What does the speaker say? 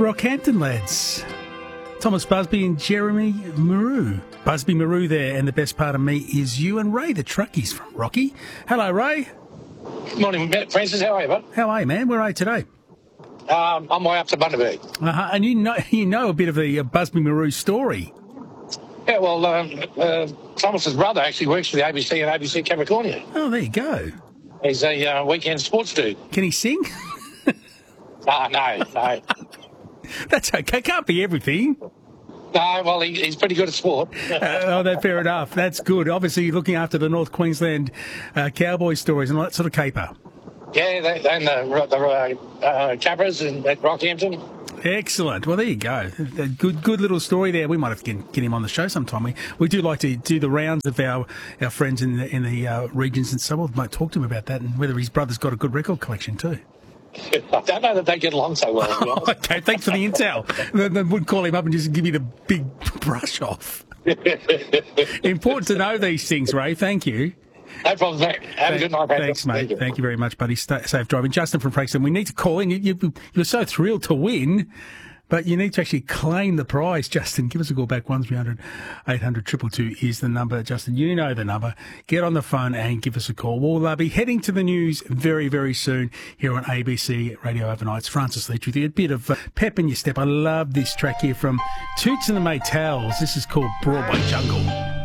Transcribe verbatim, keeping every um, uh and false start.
Rockhampton lads. Thomas Busby and Jeremy Maru. Busby Maru there, and the best part of me is you and Ray, the truckies from Rocky. Hello, Ray. Good morning, Francis. How are you, bud? How are you, man? Where are you today? Um, I'm way up to Bundaberg. Uh-huh. And you know you know a bit of the uh, Busby Maru story. Yeah, well, um, uh, Thomas's brother actually works for the A B C and A B C Capricornia. Oh, there you go. He's a uh, weekend sports dude. Can he sing? Ah, no, no. That's okay. Can't be everything. No, well, he, he's pretty good at sport. uh, oh, that fair enough. That's good. Obviously, you're looking after the North Queensland uh, cowboy stories and all that sort of caper. Yeah, they, they and the, the uh, uh, Capras in, at Rockhampton. Excellent. Well, there you go. A good, good little story there. We might have to get, get him on the show sometime. We we do like to do the rounds of our, our friends in the in the uh, regions and so on. Might talk to him about that and whether his brother's got a good record collection too. I don't know that they get along so well. To be honest. Okay, thanks for the intel. Then then would call him up and just give me the big brush off. Important to know these things, Ray. Thank you. No problem, mate. Have a good night, Francis. Thanks, mate. Thank you. Thank you very much, buddy. Stay, safe driving. Justin from Frankston, we need to call in. You, you, you're so thrilled to win, but you need to actually claim the prize, Justin. Give us a call back. one three hundred eight hundred two two two is the number. Justin, you know the number. Get on the phone and give us a call. We'll uh, be heading to the news very, very soon here on A B C Radio Overnight. It's Francis Leach with you. A bit of uh, pep in your step. I love this track here from Toots and the Maytals. This is called Broadway Jungle.